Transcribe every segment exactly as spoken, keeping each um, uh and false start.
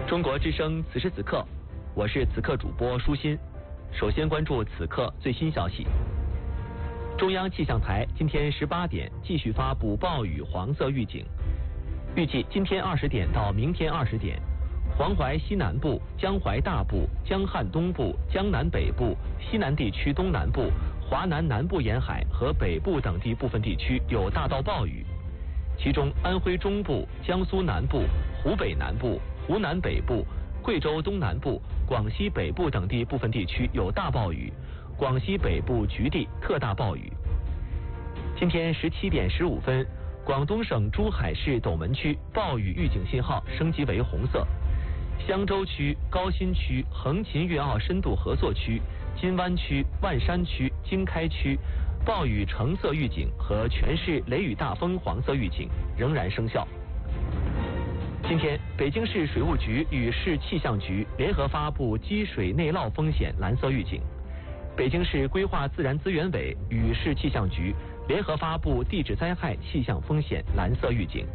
中国之声此时此刻，我是此刻主播舒心。首先关注此刻最新消息。中央气象台今天十八点继续发布暴雨黄色预警，预计今天二十点到明天二十点，黄淮西南部、江淮大部、江汉东部、江南北部、西南地区东南部、华南南部沿海和北部等地部分地区有大到暴雨，其中安徽中部、江苏南部、湖北南部、湖南北部、贵州东南部、广西北部等地部分地区有大暴雨，广西北部局地特大暴雨。今天十七点十五分，广东省珠海市斗门区暴雨预警信号升级为红色，香洲区、高新区、横琴粤澳深度合作区、金湾区、万山区、经开区暴雨橙色预警和全市雷雨大风黄色预警仍然生效。今天，北京市水务局与市气象局联合发布积水内涝风险蓝色预警，北京市规划自然资源委与市气象局联合发布地质灾害气象风险蓝色预警。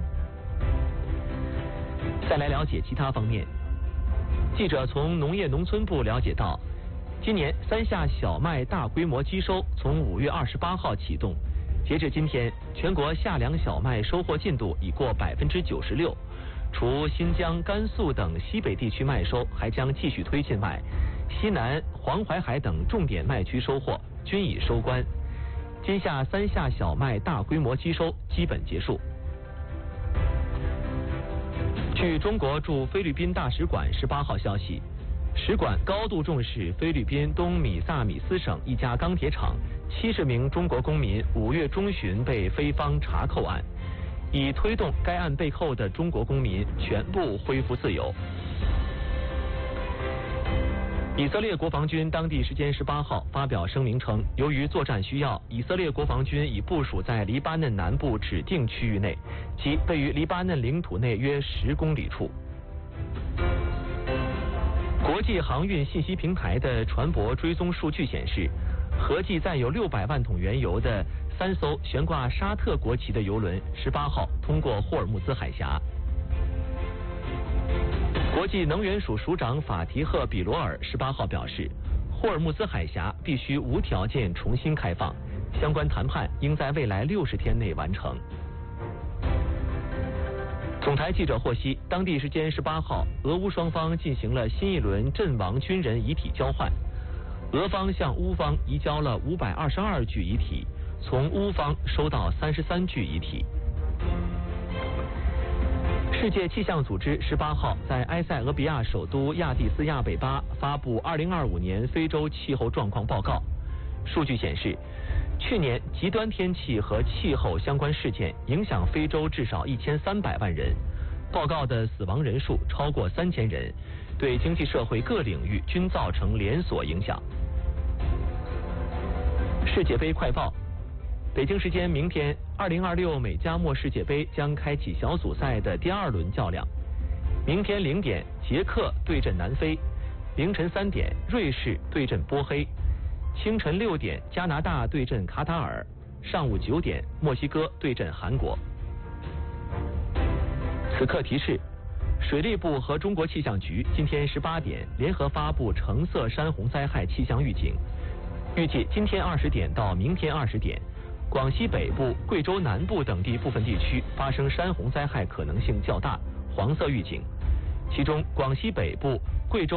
再来了解其他方面，记者从农业农村部了解到，今年三下小麦大规模机收从五月二十八号启动，截至今天，全国夏粮小麦收获进度已过百分之九十六。除新疆、甘肃等西北地区麦收还将继续推进外，西南、黄淮海等重点麦区收获均已收官。今夏三下小麦大规模机收基本结束。据中国驻菲律宾大使馆十八号消息，使馆高度重视菲律宾东米萨米斯省一家钢铁厂七十名中国公民五月中旬被菲方查扣案，以推动该案被扣的中国公民全部恢复自由。以色列国防军当地时间十八号发表声明称，由于作战需要，以色列国防军已部署在黎巴嫩南部指定区域内，即位于黎巴嫩领土内约十公里处。国际航运信息平台的船舶追踪数据显示，合计载有六百万桶原油的三艘悬挂沙特国旗的油轮十八号通过霍尔木兹海峡。国际能源署署长法提赫·比罗尔十八号表示，霍尔木兹海峡必须无条件重新开放，相关谈判应在未来六十天内完成。总台记者获悉，当地时间十八号，俄乌双方进行了新一轮阵亡军人遗体交换，俄方向乌方移交了五百二十二具遗体，从乌方收到三十三具遗体。世界气象组织十八号在埃塞俄比亚首都亚的斯亚贝巴发布二零二五年非洲气候状况报告。数据显示，去年极端天气和气候相关事件影响非洲至少一千三百万人，报告的死亡人数超过三千人，对经济社会各领域均造成连锁影响。世界杯快报。北京时间明天，二零二六美加墨世界杯将开启小组赛的第二轮较量。明天零点，捷克对阵南非；凌晨三点，瑞士对阵波黑；清晨六点，加拿大对阵卡塔尔；上午九点，墨西哥对阵韩国。此刻提示：水利部和中国气象局今天十八点联合发布橙色山洪灾害气象预警，预计今天二十点到明天二十点。广西北部、贵州南部等地部分地区发生山洪灾害可能性较大，黄色预警。其中，广西北部、贵州